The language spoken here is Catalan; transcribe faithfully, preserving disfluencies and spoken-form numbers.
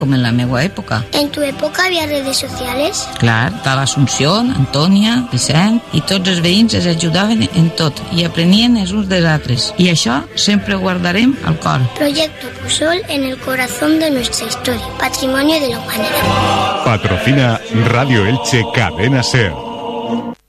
com en la meva època. En tu època havia redes socials? Clar, estava Assumpción, Antònia, Vicent, i tots els veïns es ajudaven en tot i aprenien els uns dels altres. I això sempre ho guardarem al cor. Proyecto Pusol en el corazón de nuestra historia, patrimonio de la humanidad. Patrocina Radio Elche Cadena SER.